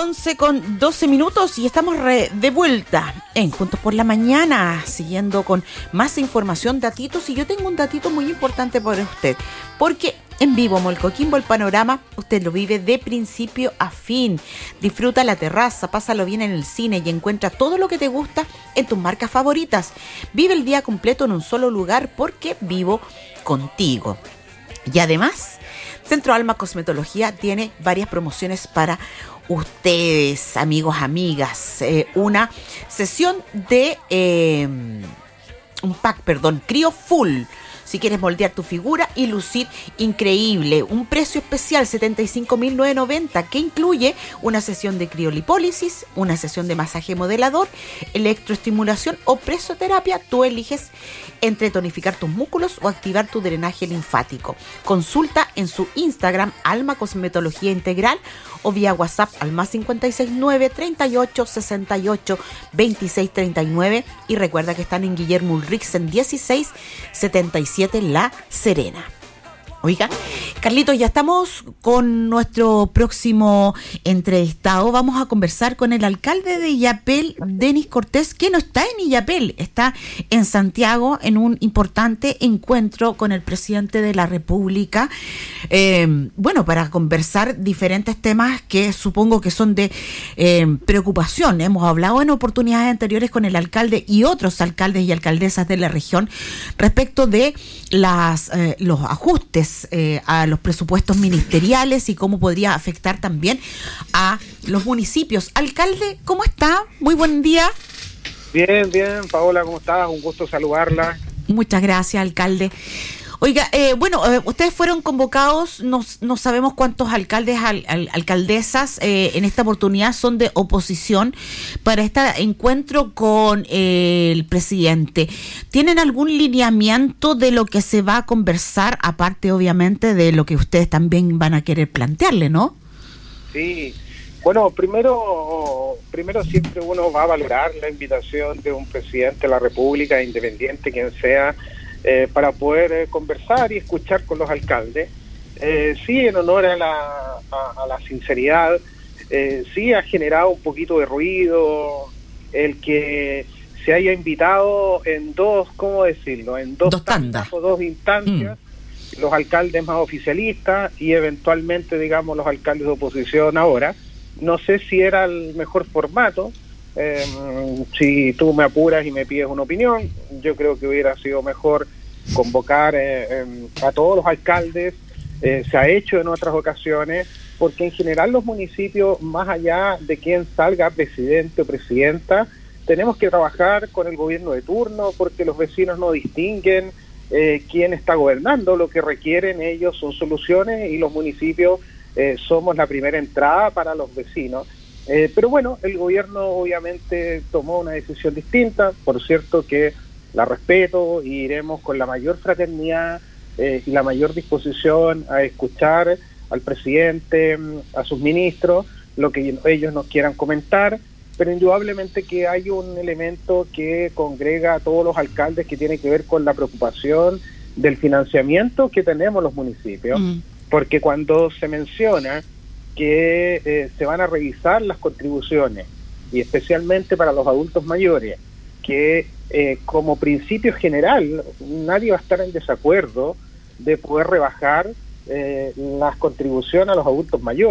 11:12 y estamos de vuelta en Juntos por la Mañana, siguiendo con más información, datitos, y yo tengo un datito muy importante para usted, porque en Vivo Mall Coquimbo el panorama usted lo vive de principio a fin. Disfruta la terraza, pásalo bien en el cine y encuentra todo lo que te gusta en tus marcas favoritas. Vive el día completo en un solo lugar porque vivo contigo. Y además, Centro Alma Cosmetología tiene varias promociones para ustedes, amigos, amigas. Una sesión de un pack, Crio Full. Si quieres moldear tu figura y lucir increíble. Un precio especial, 75.990, que incluye una sesión de criolipólisis, una sesión de masaje modelador, electroestimulación o presoterapia. Tú eliges entre tonificar tus músculos o activar tu drenaje linfático. Consulta en su Instagram, Alma Cosmetología Integral, o vía WhatsApp al más 569 38 68 26 39. Y recuerda que están en Guillermo Ulrich en 1677 La Serena. Oiga, Carlitos, ya estamos con nuestro próximo entrevistado. Vamos a conversar con el alcalde de Illapel, Denis Cortés, que no está en Illapel, está en Santiago en un importante encuentro con el presidente de la República. Para conversar diferentes temas que supongo que son de preocupación. Hemos hablado en oportunidades anteriores con el alcalde y otros alcaldes y alcaldesas de la región respecto de los ajustes a los presupuestos ministeriales y cómo podría afectar también a los municipios. Alcalde, ¿cómo está? Muy buen día. Bien, Paola, ¿cómo estás? Un gusto saludarla. Muchas gracias, alcalde. Oiga, ustedes fueron convocados, no sabemos cuántos alcaldes, alcaldesas en esta oportunidad son de oposición para este encuentro con el presidente. ¿Tienen algún lineamiento de lo que se va a conversar, aparte obviamente de lo que ustedes también van a querer plantearle, no? Sí, bueno, primero siempre uno va a valorar la invitación de un presidente de la República, independiente quien sea, para poder conversar y escuchar con los alcaldes. Sí, en honor a la sinceridad, sí ha generado un poquito de ruido el que se haya invitado en dos, ¿cómo decirlo? En dos tandas o dos instancias, los alcaldes más oficialistas y eventualmente, digamos, los alcaldes de oposición ahora. No sé si era el mejor formato. Si tú me apuras y me pides una opinión, yo creo que hubiera sido mejor convocar a todos los alcaldes. Se ha hecho en otras ocasiones, porque en general los municipios, más allá de quién salga presidente o presidenta, tenemos que trabajar con el gobierno de turno, porque los vecinos no distinguen quién está gobernando. Lo que requieren ellos son soluciones y los municipios somos la primera entrada para los vecinos. Pero bueno, el gobierno obviamente tomó una decisión distinta. Por cierto que la respeto y iremos con la mayor fraternidad y la mayor disposición a escuchar al presidente, a sus ministros, lo que ellos nos quieran comentar, pero indudablemente que hay un elemento que congrega a todos los alcaldes que tiene que ver con la preocupación del financiamiento que tenemos los municipios, porque cuando se menciona que se van a revisar las contribuciones, y especialmente para los adultos mayores, que como principio general nadie va a estar en desacuerdo de poder rebajar las contribuciones a los adultos mayores.